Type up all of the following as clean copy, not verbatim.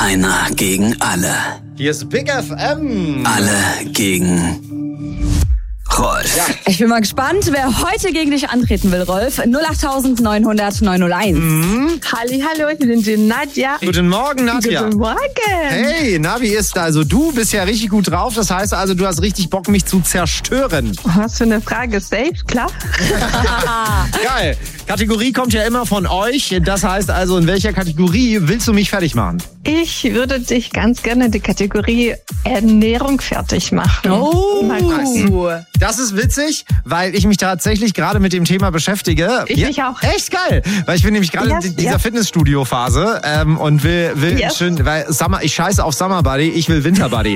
Einer gegen alle. Hier ist Big FM. Alle gegen Rolf. Ja. Ich bin mal gespannt, wer heute gegen dich antreten will, Rolf. 08900 901. Hallo, ich bin die Nadja. Guten Morgen, Nadja. Guten Morgen. Hey, na, wie ist da? Also du bist ja richtig gut drauf. Das heißt also, du hast richtig Bock, mich zu zerstören. Was für eine Frage. Safe, klar. Geil. Kategorie kommt ja immer von euch. Das heißt also, in welcher Kategorie willst du mich fertig machen? Ich würde dich ganz gerne die Kategorie Ernährung fertig machen. Oh, mal gucken. Das ist witzig, weil ich mich tatsächlich gerade mit dem Thema beschäftige. Ich mich auch. Echt geil, weil ich bin nämlich gerade in dieser Fitnessstudio-Phase und will schön, weil ich scheiße auf Summer Body, ich will Winter Body.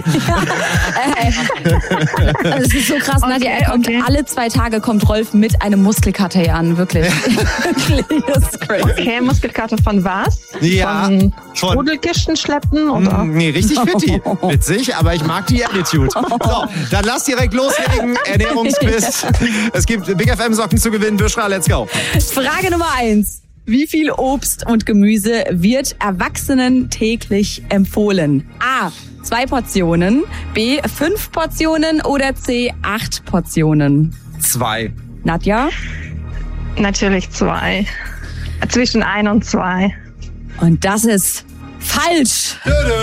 Das ist so krass, Nadja. Alle 2 Tage kommt Rolf mit einem Muskelkater hier an, wirklich. Das ist crazy. Okay, Muskelkater von was? Ja, von von Strudelkisten schleppen oder? Nee, richtig fitti. Witzig, aber ich mag die Attitude. So, dann lass direkt loslegen. Ernährungsquiz. Es gibt Big FM Socken zu gewinnen. Büschra, let's go. Frage Nummer 1. Wie viel Obst und Gemüse wird Erwachsenen täglich empfohlen? A. 2 Portionen, B. 5 Portionen oder C. 8 Portionen? 2. Nadja? Natürlich 2. Zwischen 1 und 2. Und das ist falsch.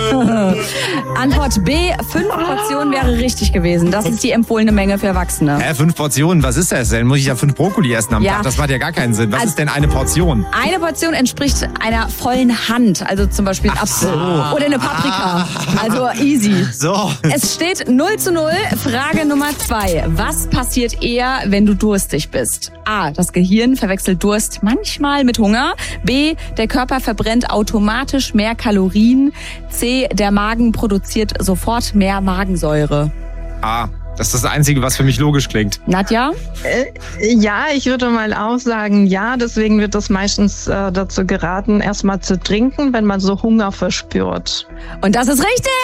Antwort B, 5 Portionen wäre richtig gewesen. Das ist die empfohlene Menge für Erwachsene. 5 Portionen, was ist das denn? Muss ich ja 5 Brokkoli essen am Ja. Tag? Das macht ja gar keinen Sinn. Was ist denn eine Portion? Eine Portion entspricht einer vollen Hand, also zum Beispiel ein Apfel oder eine Paprika. Also easy. So. Es steht 0:0. Frage Nummer 2. Was passiert eher, wenn du durstig bist? A. Das Gehirn verwechselt Durst manchmal mit Hunger. B. Der Körper verbrennt automatisch mehr Kalorien. C. Der Magen produziert sofort mehr Magensäure. Das ist das Einzige, was für mich logisch klingt. Nadja? Ja, ich würde mal auch sagen, ja. Deswegen wird das meistens dazu geraten, erstmal zu trinken, wenn man so Hunger verspürt. Und das ist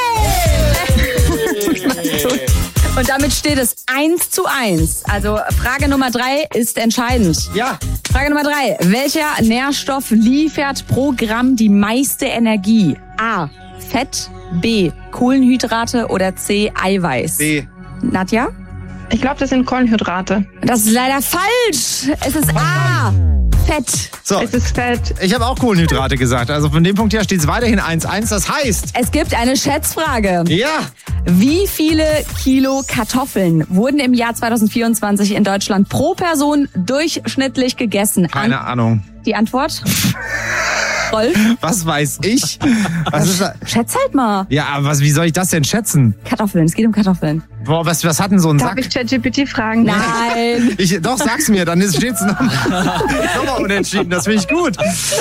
richtig! Und damit steht es 1:1. Also Frage Nummer 3 ist entscheidend. Ja. Frage Nummer 3. Welcher Nährstoff liefert pro Gramm die meiste Energie? A. Fett, B. Kohlenhydrate oder C. Eiweiß? B. Nadja? Ich glaube, das sind Kohlenhydrate. Das ist leider falsch. Es ist A. Fett. So. Es ist Fett. Ich habe auch Kohlenhydrate gesagt. Also von dem Punkt her steht es weiterhin 1:1. Das heißt... Es gibt eine Schätzfrage. Ja. Wie viele Kilo Kartoffeln wurden im Jahr 2024 in Deutschland pro Person durchschnittlich gegessen? Keine Ahnung. Die Antwort? Rolf? Was weiß ich? Was ist da? Schätz halt mal. Ja, aber wie soll ich das denn schätzen? Kartoffeln, es geht um Kartoffeln. Boah, was hat denn so ein Darf Sack? ich ChatGPT fragen? Nein. Doch, sag's mir, dann steht's nochmal unentschieden. Das finde ich gut.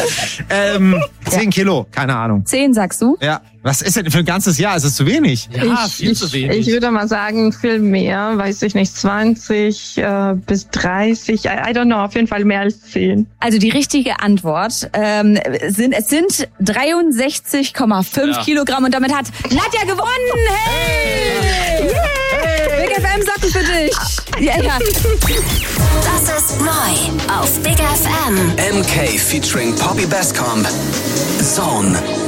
10 Kilo, keine Ahnung. 10 sagst du? Ja. Was ist denn für ein ganzes Jahr? Ist es zu wenig? Ja, viel zu wenig. Ich würde mal sagen, viel mehr, weiß ich nicht, 20 bis 30, I don't know, auf jeden Fall mehr als 10. Also die richtige Antwort sind 63,5 Kilogramm und damit hat Nadja gewonnen. Hey! Big FM Socken für dich. Ja. Das ist neu auf Big FM. MK featuring Poppy Bestcomb. Zone.